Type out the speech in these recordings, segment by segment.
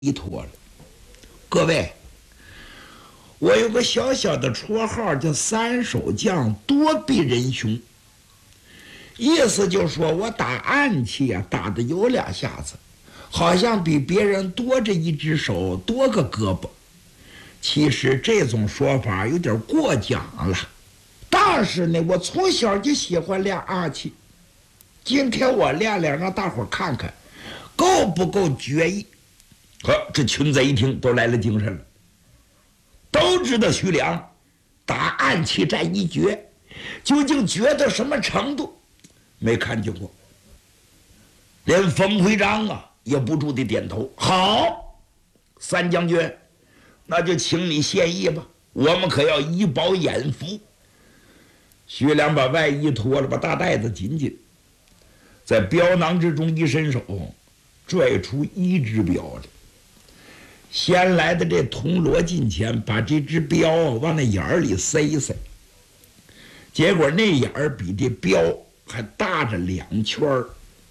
依托了。各位，我有个小小的绰号叫三手将，躲避仁兄。意思就是说我打暗器啊，打的有两下子，好像比别人多着一只手，多个胳膊。其实这种说法有点过奖了。但是呢，我从小就喜欢练暗器。今天我练练，让大伙看看够不够决意。呵，这群贼一听都来了精神了，都知道徐良打暗器战一绝，究竟绝到什么程度没看见过。连冯会章啊也不住地点头。好，三将军，那就请你献艺吧，我们可要以保眼福。徐良把外衣脱了，把大袋子紧紧在镖囊之中一伸手，拽出一只镖来。先来的这铜锣近前，把这只镖往那眼儿里塞一塞，结果那眼儿比这镖还大着2圈儿。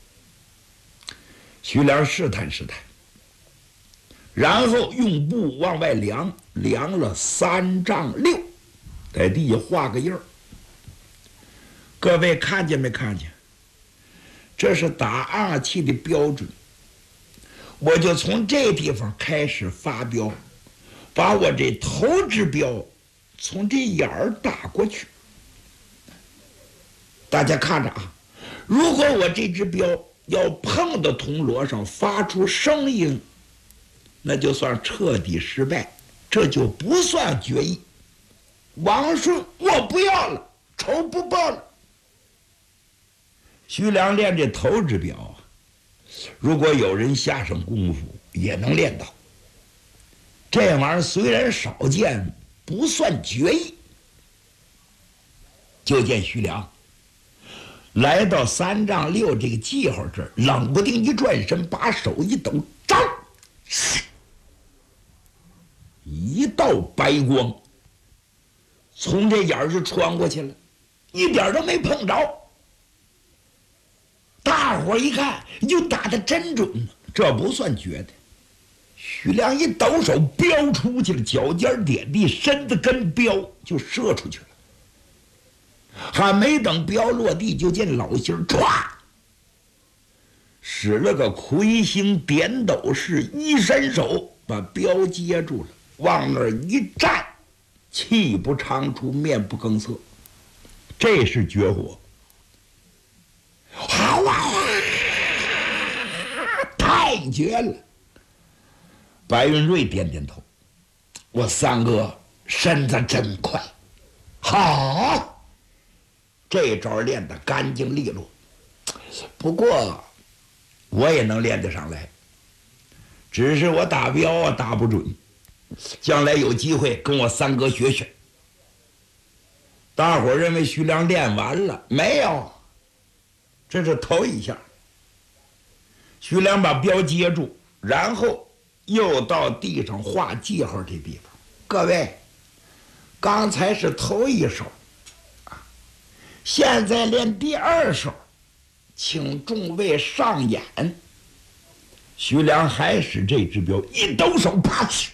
徐良试探试探，然后用布往外量，量了3丈6，在地下画个印儿。各位看见没看见？这是打暗器的标准。我就从这地方开始发镖，把我这头支镖从这眼儿打过去。大家看着啊，如果我这支镖要碰到铜锣上发出声音，那就算彻底失败，这就不算决议。王顺我不要了，仇不报了。徐良练这头支镖啊，如果有人下上功夫也能练到。这玩意儿虽然少见，不算绝艺。就见徐良来到3丈6这个记号这儿，冷不丁一转身，把手一抖，张，一道白光从这眼儿就穿过去了，一点都没碰着。大伙一看，就打得真准，这不算绝的。徐良一抖手，镖出去了，脚尖点地，身子跟镖就射出去了。还没等镖落地，就见老星歘使了个魁星点斗式，一伸手把镖接住了，往那儿一站，气不长出，面不更色。这是绝活。好啊，太绝了！白云瑞点点头，我三哥身子真快，好，这招练得干净利落。不过我也能练得上来，只是我打镖啊打不准，将来有机会跟我三哥学学。大伙认为徐良练完了没有？这是头一下。徐良把镖接住，然后又到地上画记号这地方。各位，刚才是头一手啊，现在练第2手，请众位上眼。徐良还使这支镖，一抖手，啪去，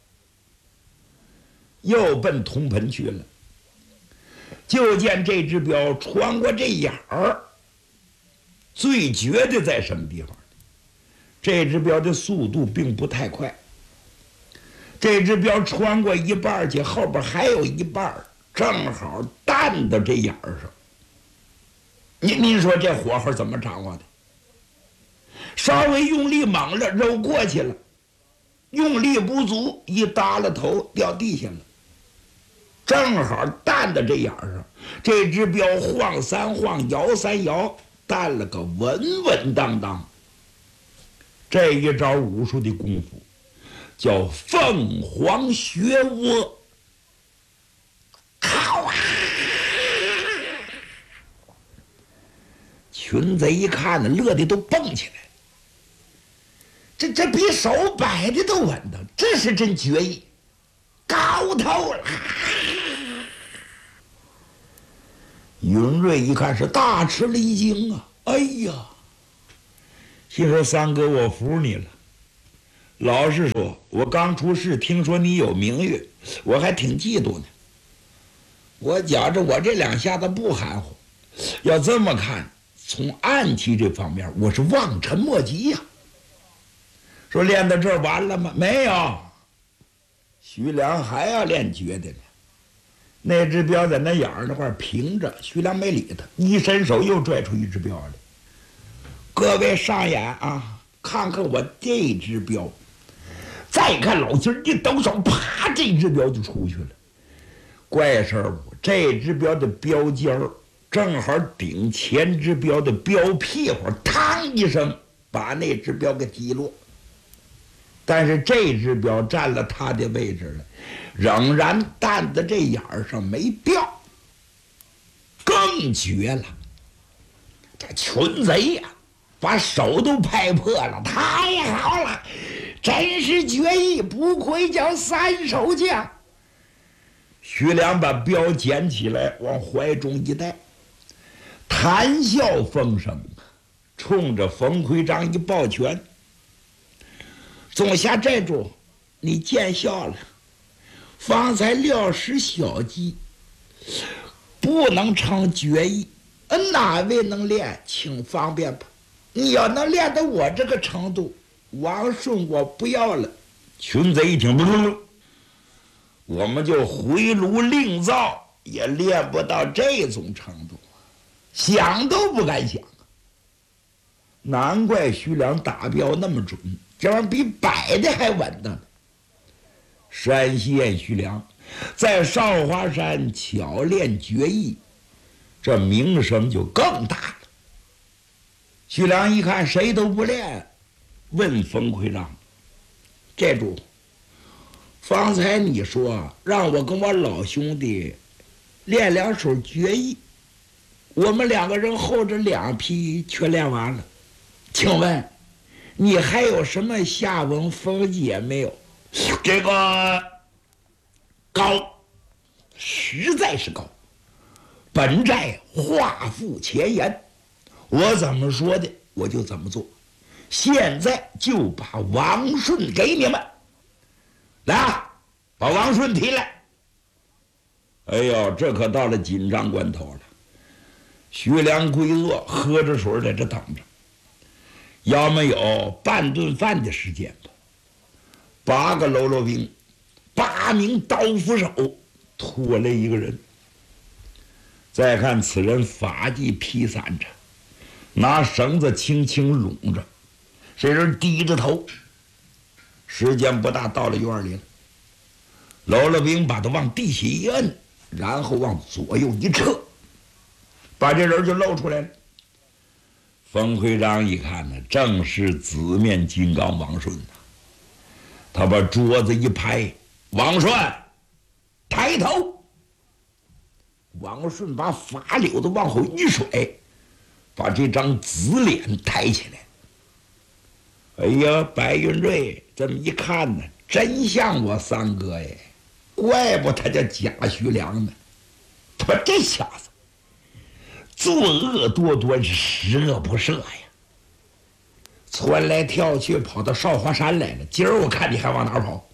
又奔铜盆去了。就见这支镖穿过这眼儿。最绝的在什么地方？这支镖的速度并不太快，这支镖穿过一半去，后边还有一半，正好弹到这眼儿上。您说这火候怎么掌握的？稍微用力猛了，肉过去了；用力不足，一耷拉头掉地下了，正好弹到这眼儿上。这支镖晃3晃，摇3摇，弹了个稳稳当当。这一招武术的功夫叫凤凰学窝。好啊！群贼一看呢，乐得都蹦起来。这比手摆的都稳当，这是真绝艺，高透了。云瑞一看是大吃了一惊啊！哎呀，心说三哥我服你了， 老实说，我刚出世，听说你有名誉，我还挺嫉妒呢。我觉着我这两下子不含糊，要这么看，从暗器这方面，我是望尘莫及呀。说练到这儿完了吗？没有，徐良还要练绝的呢。那只镖在那眼儿那块平着，徐良没理他，一伸手又拽出一只镖来。各位上眼啊，看看我这只镖。再看老金一抖手，啪，这只镖就出去了。怪事儿，这只镖的镖尖儿正好顶前只镖的镖屁股，嘡一声把那只镖给击落。但是这只镖占了他的位置了，仍然担在这眼儿上没掉。更绝了，这群贼呀，把手都拍破了，太好了，真是绝艺，不愧叫三手将。徐良把镖捡起来往怀中一带，谈笑风生，冲着冯奎章一抱拳：总辖寨主，你见笑了。方才料使小计，不能成绝艺，哪位能练，请方便吧。你要能练到我这个程度，王顺我不要了。群贼一听，我们就回炉另造，也练不到这种程度，想都不敢想。难怪徐良打镖那么准，这玩意儿比摆的还稳当。山西县徐良在少华山巧练绝艺，这名声就更大了。徐良一看谁都不练，问冯奎章：寨主，方才你说让我跟我老兄弟练两手绝艺，我们两个人后着两批却练完了，请问你还有什么下文封解没有？这个高，实在是高。本寨话付前言，我怎么说的我就怎么做。现在就把王顺给你们，来啊，把王顺提来。哎呦，这可到了紧张关头了。徐良跪坐，喝着水在这等着，要没有半顿饭的时间吧。8个喽啰兵，8名刀斧手拖来一个人。再看此人发髻披散着，拿绳子轻轻拢着，这人低着头。时间不大，到了院里了。喽啰兵把他往地下一摁，然后往左右一撤，把这人就露出来了。冯奎章一看呢，正是紫面金刚王顺呐。他把桌子一拍：王顺，抬头。王顺把发绺子往后一甩，把这张紫脸抬起来。哎呀，白云瑞这么一看呢，真像我三哥耶，怪不他叫贾徐良呢。他把这小子作恶多端，是十恶不赦呀！窜来跳去跑到少华山来了，今儿我看你还往哪儿跑？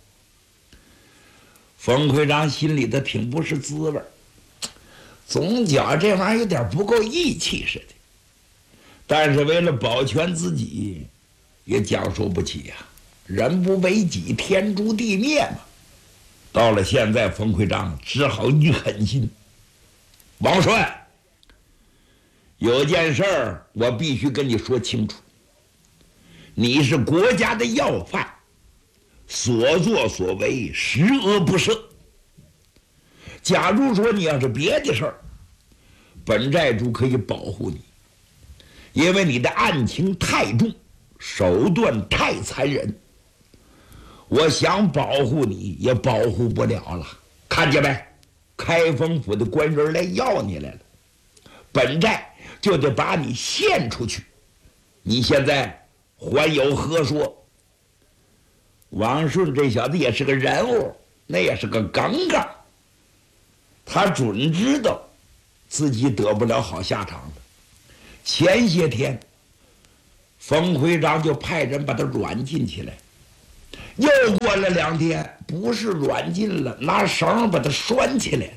冯奎章心里头挺不是滋味，总觉这玩意儿有点不够义气似的，但是为了保全自己，也讲说不起呀。人不为己，天诛地灭嘛。到了现在，冯奎章只好一狠心：王顺，有件事儿我必须跟你说清楚。你是国家的要犯，所作所为十恶不赦。假如说你要是别的事儿，本寨主可以保护你，因为你的案情太重，手段太残忍，我想保护你也保护不了了。看见没？开封府的官人来要你来了，本寨就得把你献出去。你现在还有何说？王顺这小子也是个人物，那也是个耿耿，他准知道自己得不了好下场了。前些天冯奎章就派人把他软禁起来， 又过了2天，不是软禁了，拿绳把他拴起来了。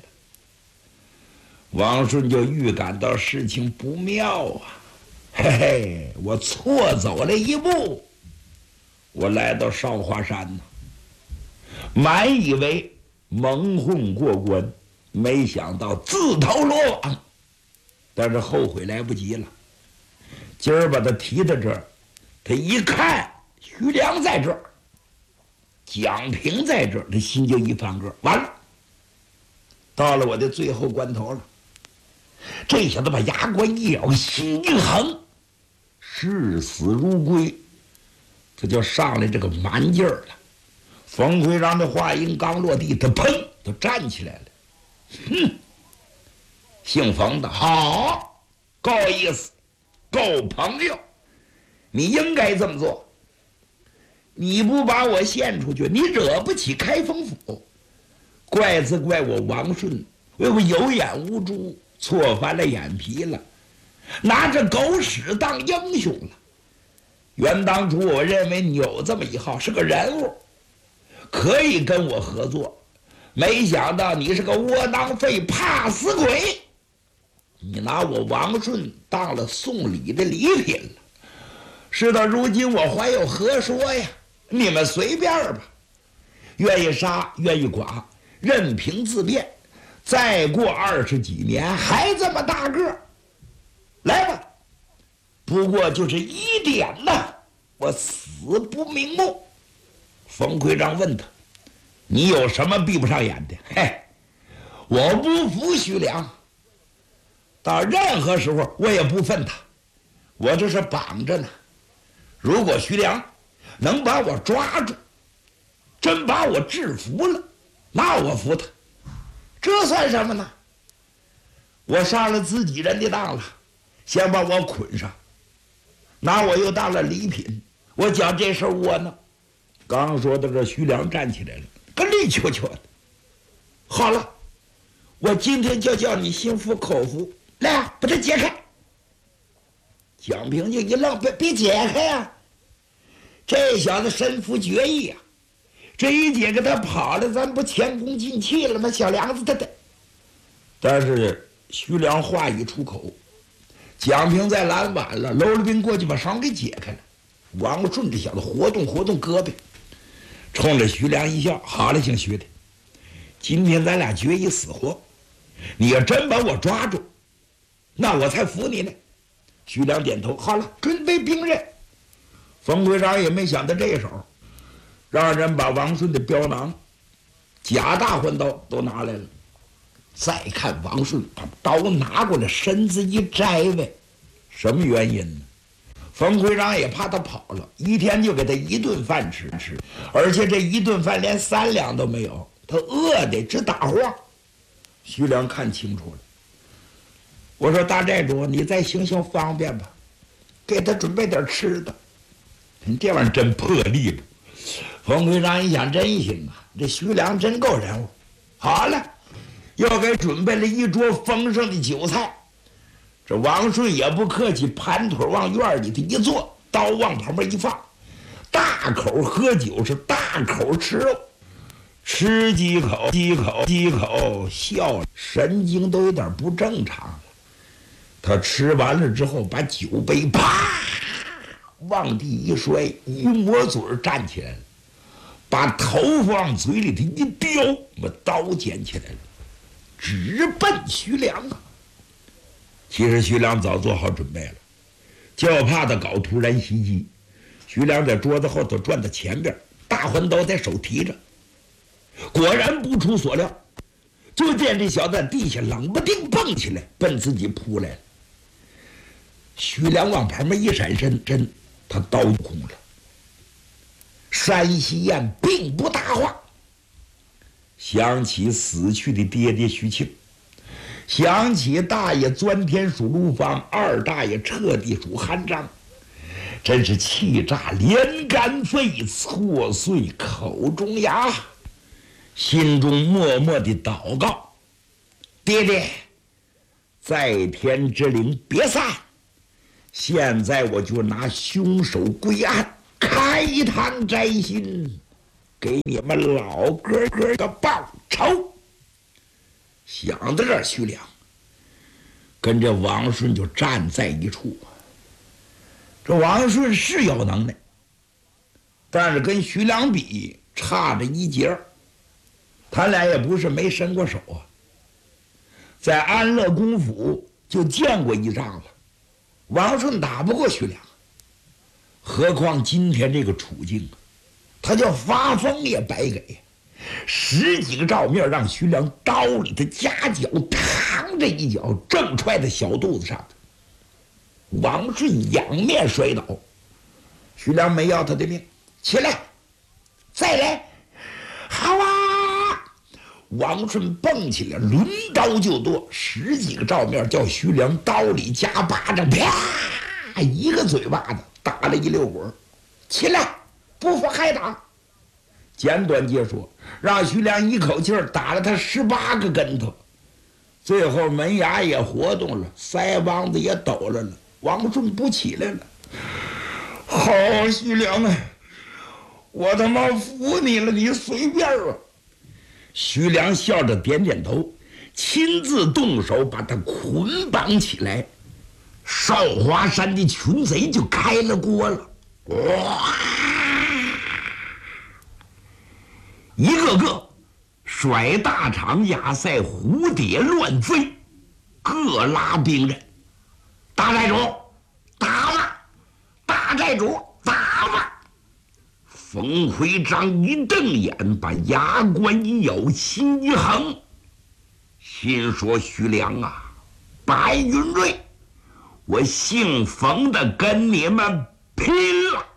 王顺就预感到事情不妙啊，嘿嘿，我错走了一步。我来到少华山呢，满以为蒙混过关，没想到自投罗网，但是后悔来不及了。今儿把他提到这儿，他一看徐良在这儿，蒋平在这儿，他心就一翻个，完了，到了我的最后关头了。这小子把牙关一咬，心一横，视死如归，他就上来这个蛮劲儿了。冯奎章的话音刚落地，他砰就站起来了。哼，姓冯的好，够意思，够朋友，你应该这么做。你不把我献出去，你惹不起开封府。怪自怪我王顺，我有眼无珠，错翻了眼皮了，拿着狗屎当英雄了。原当初我认为你有这么一号，是个人物，可以跟我合作，没想到你是个窝囊废，怕死鬼。你拿我王顺当了送礼的礼品了。事到如今，我还有何说呀？你们随便吧，愿意杀，愿意剐，任凭自便。再过20几年，还这么大个，来吧。不过就是一点呐，我死不瞑目。冯奎章问他：“你有什么闭不上眼的？”嘿，我不服徐良，到任何时候我也不分他，我这是绑着呢。如果徐良能把我抓住，真把我制服了，那我服他。这算什么呢？我上了自己人的当了，先把我捆上，拿我又当了礼品，我讲这事儿窝囊。刚说到这，徐良站起来了，个力球球的。好了，我今天就叫你心服口服，来，把它解开。蒋平就一愣，别解开呀！这小子身负绝艺啊，这一解开他跑了，咱不前功尽弃了吗？小梁子他。但是徐良话一出口，蒋平在拦晚了，搂了兵过去把绳给解开了。王顺这小子活动活动胳膊，冲着徐良一笑：“好了，姓徐的，今天咱俩决一死活，你要真把我抓住，那我才服你呢。”徐良点头：“好了，准备兵刃。”冯奎章也没想到这手，让人把王顺的镖囊、假大环刀都拿来了。再看王顺把刀拿过来，身子一摘呗，什么原因呢？冯奎章也怕他跑了，一天就给他1顿饭吃，而且这1顿饭连3两都没有，他饿得直打晃。徐良看清楚了，我说大寨主，你再行行方便吧，给他准备点吃的。你这玩意儿真破例了。冯奎章一想，真行啊，这徐良真够人物。好了，又给准备了一桌丰盛的酒菜。这王顺也不客气，盘腿往院里头一坐，刀往旁边一放，大口喝酒，是大口吃肉，吃几口笑了，神经都有点不正常了。他吃完了之后，把酒杯啪往地一摔，一抹嘴站起来了，把头发往嘴里头一叼，把刀捡起来了，直奔徐良啊！其实徐良早做好准备了，就怕他搞突然袭击。徐良在桌子后头转到前边，大环刀在手提着，果然不出所料，就见这小子在地下冷不丁蹦起来，奔自己扑来了。徐良往旁边一闪身，他刀空了。山西燕并不搭话，想起死去的爹爹徐庆，想起大爷钻天属陆方，二大爷彻地属韩章，真是气炸连肝肺，挫碎口中牙，心中默默地祷告：爹爹，在天之灵别散，现在我就拿凶手归案，开膛摘心， 给你们老哥哥个报仇。想到这儿，徐良跟这王顺就站在一处。这王顺是有能耐，但是跟徐良比差着一截儿。他俩也不是没伸过手啊，在安乐公府就见过一仗了。王顺打不过徐良，何况今天这个处境啊，他就发疯也白给。10几个照面让徐良刀里的夹角，嘡这一脚正踹在小肚子上。王顺仰面摔倒，徐良没要他的命，起来，再来，好啊！王顺蹦起来，抡刀就剁，10几个照面叫徐良刀里夹巴掌，啪一个嘴巴子打了一溜滚。起来，不服还打。简短结说，让徐良一口气打了他18个跟头，最后门牙也活动了，腮帮子也抖了。王顺不起来了。好，徐良啊，我他妈服你了，你随便吧。徐良笑着点点头，亲自动手把他捆绑起来。少华山的群贼就开了锅了，哇！一个个甩大长亚赛，蝴蝶乱飞，各拉兵刃。大寨主，打吧！大寨主，打吧！冯徽章一瞪眼，把牙关一咬，心一横，心说：徐良啊，白云瑞，我姓冯的跟你们拼了！